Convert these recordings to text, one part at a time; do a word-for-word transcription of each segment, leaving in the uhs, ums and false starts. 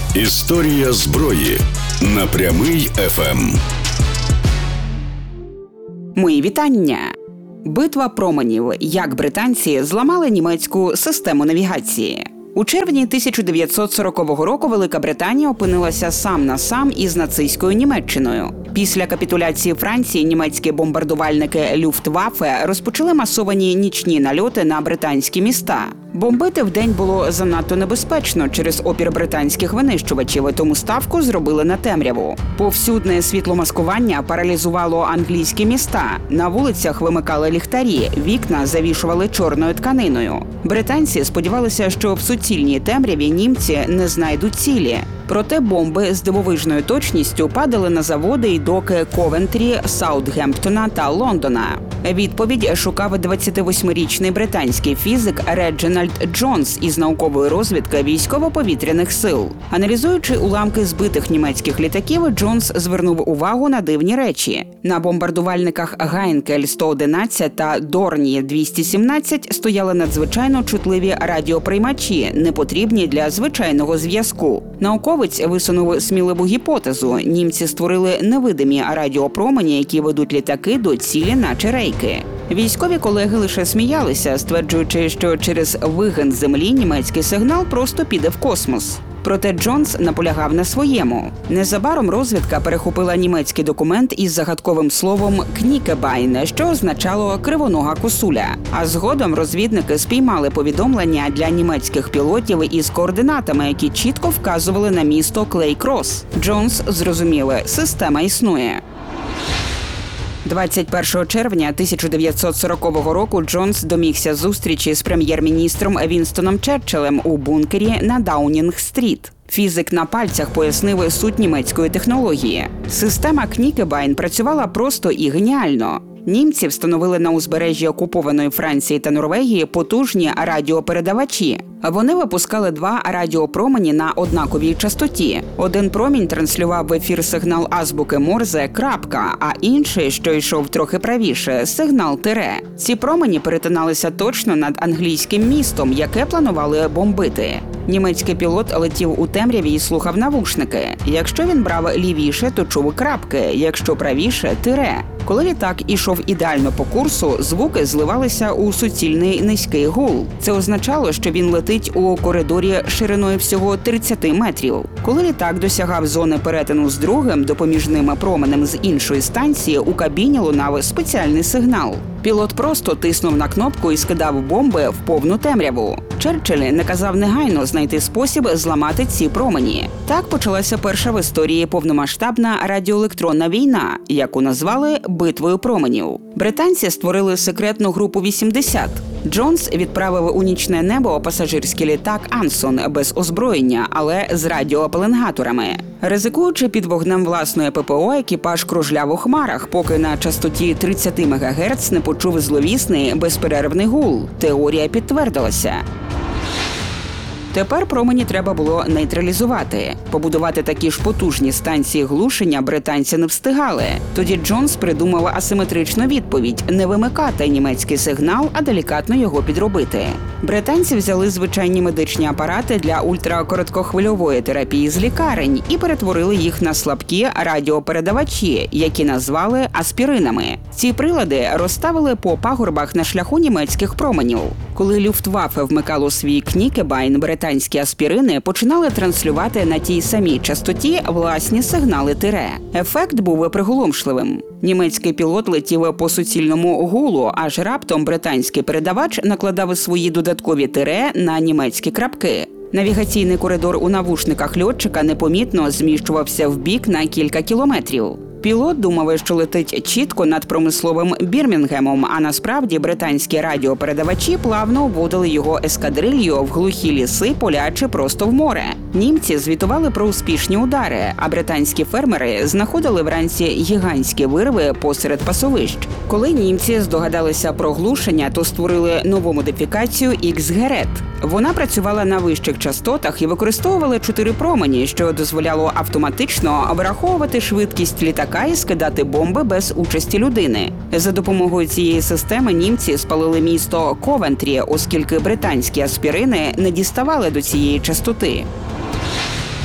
Історія зброї на Прямий еф ем. Мої вітання! Битва променів. Як британці зламали німецьку систему навігації. У червні тисяча дев'ятсот сорокового року Велика Британія опинилася сам на сам із нацистською Німеччиною. Після капітуляції Франції німецькі бомбардувальники Люфтваффе розпочали масовані нічні нальоти на британські міста. Бомбити вдень було занадто небезпечно через опір британських винищувачів, тому ставку зробили на темряву. Повсюдне світломаскування паралізувало англійські міста. На вулицях вимикали ліхтарі, вікна завішували чорною тканиною. Британці сподівалися, що в суцільній темряві німці не знайдуть цілі. Проте бомби з дивовижною точністю падали на заводи і доки Ковентрі, Саутгемптона та Лондона. Відповідь шукав двадцятивосьмирічний британський фізик Реджинальд Джонс із наукової розвідки військово-повітряних сил. Аналізуючи уламки збитих німецьких літаків, Джонс звернув увагу на дивні речі. На бомбардувальниках Гайнкель сто одинадцять та Дорній двісті сімнадцять стояли надзвичайно чутливі радіоприймачі, непотрібні для звичайного зв'язку. Науковець висунув сміливу гіпотезу. Німці створили невидимі радіопромені, які ведуть літаки до цілі наче рейки. Військові колеги лише сміялися, стверджуючи, що через вигин землі німецький сигнал просто піде в космос. Проте Джонс наполягав на своєму. Незабаром розвідка перехопила німецький документ із загадковим словом «кнікебайн», що означало «кривонога косуля». А згодом розвідники спіймали повідомлення для німецьких пілотів із координатами, які чітко вказували на місто Клей-Крос. Джонс зрозумів – система існує. двадцять першого червня тисяча дев'ятсот сорокового року Джонс домігся зустрічі з прем'єр-міністром Вінстоном Черчиллем у бункері на Даунінг-стріт. Фізик на пальцях пояснив суть німецької технології. Система Кнікебайн працювала просто і геніально. Німці встановили на узбережжі окупованої Франції та Норвегії потужні радіопередавачі. Вони випускали два радіопромені на однаковій частоті. Один промінь транслював в ефір сигнал азбуки Морзе «крапка», а інший, що йшов трохи правіше, сигнал «тире». Ці промені перетиналися точно над англійським містом, яке планували бомбити. Німецький пілот летів у темряві і слухав навушники. Якщо він брав лівіше, то чув крапки, якщо правіше – тире. Коли літак ішов ідеально по курсу, звуки зливалися у суцільний низький гул. Це означало, що він летить у коридорі шириною всього тридцять метрів. Коли літак досягав зони перетину з другим допоміжним променем з іншої станції, у кабіні лунав спеціальний сигнал. Пілот просто тиснув на кнопку і скидав бомби в повну темряву. Черчилль наказав негайно знайти спосіб зламати ці промені. Так почалася перша в історії повномасштабна радіоелектронна війна, яку назвали «битвою променів». Британці створили секретну групу вісімдесят. Джонс відправив у нічне небо пасажирський літак «Ансон» без озброєння, але з радіопеленгаторами. Ризикуючи під вогнем власної ППО, екіпаж кружляв у хмарах, поки на частоті тридцять мегагерц не почув зловісний безперервний гул. Теорія підтвердилася. Тепер промені треба було нейтралізувати. Побудувати такі ж потужні станції глушення британці не встигали. Тоді Джонс придумав асиметричну відповідь – не вимикати німецький сигнал, а делікатно його підробити. Британці взяли звичайні медичні апарати для ультракороткохвильової терапії з лікарень і перетворили їх на слабкі радіопередавачі, які назвали аспіринами. Ці прилади розставили по пагорбах на шляху німецьких променів. Коли Люфтваффе вмикало свій Кнікебайн, британські аспірини починали транслювати на тій самій частоті власні сигнали тире. Ефект був приголомшливим. Німецький пілот летів по суцільному гулу, аж раптом британський передавач накладав свої додаткові тире на німецькі крапки. Навігаційний коридор у навушниках льотчика непомітно зміщувався вбік на кілька кілометрів. Пілот думав, що летить чітко над промисловим Бірмінгемом, а насправді британські радіопередавачі плавно вводили його ескадрилью в глухі ліси, поля чи просто в море. Німці звітували про успішні удари, а британські фермери знаходили вранці гігантські вирви посеред пасовищ. Коли німці здогадалися про глушення, то створили нову модифікацію ікс герет. Вона працювала на вищих частотах і використовувала чотири промені, що дозволяло автоматично враховувати швидкість літака і скидати бомби без участі людини. За допомогою цієї системи німці спалили місто Ковентрі, оскільки британські аспірини не діставали до цієї частоти.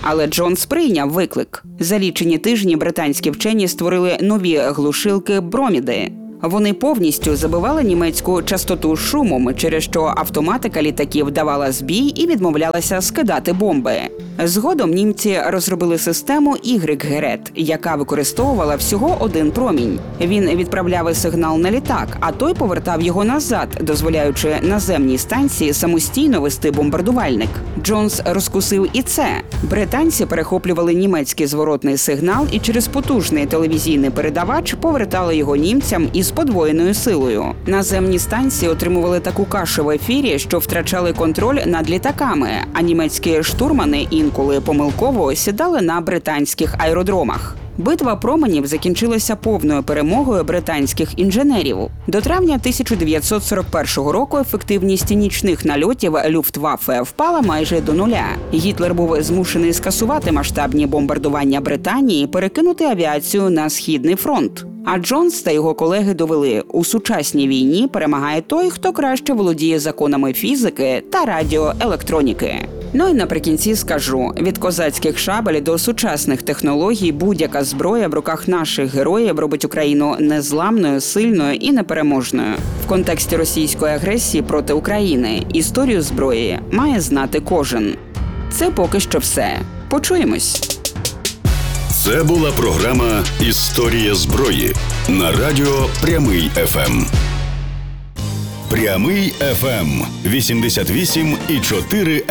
Але Джонс прийняв виклик. За лічені тижні британські вчені створили нові глушилки броміди. Вони повністю забивали німецьку частоту шумом, через що автоматика літаків давала збій і відмовлялася скидати бомби. Згодом німці розробили систему ігрек-герет, яка використовувала всього один промінь. Він відправляв сигнал на літак, а той повертав його назад, дозволяючи наземній станції самостійно вести бомбардувальник. Джонс розкусив і це. Британці перехоплювали німецький зворотний сигнал і через потужний телевізійний передавач повертали його німцям із подвоєною силою. Наземні станції отримували таку кашу в ефірі, що втрачали контроль над літаками, а німецькі штурмани інколи помилково сідали на британських аеродромах. Битва променів закінчилася повною перемогою британських інженерів. До травня тисяча дев'ятсот сорок першого року ефективність нічних нальотів Люфтваффе впала майже до нуля. Гітлер був змушений скасувати масштабні бомбардування Британії і перекинути авіацію на Східний фронт. А Джонс та його колеги довели, у сучасній війні перемагає той, хто краще володіє законами фізики та радіоелектроніки. Ну і наприкінці скажу, від козацьких шабель до сучасних технологій будь-яка зброя в руках наших героїв робить Україну незламною, сильною і непереможною. В контексті російської агресії проти України історію зброї має знати кожен. Це поки що все. Почуємось. Це була програма «Історія зброї» на радіо «Прямий еф ем». «Прямий еф ем» – вісімдесят вісім і чотири